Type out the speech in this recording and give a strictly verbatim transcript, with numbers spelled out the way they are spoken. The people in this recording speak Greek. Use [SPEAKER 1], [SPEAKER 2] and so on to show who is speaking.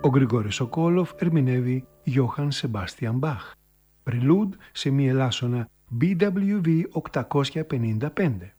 [SPEAKER 1] Ο Γρηγόρης Σοκόλοφ ερμηνεύει Γιώχαν Σεμπάστιαν Μπαχ. Πρελούντ σε μη ελάσσονα μπι ντάμπλιου βι οκτακόσια πενήντα πέντε.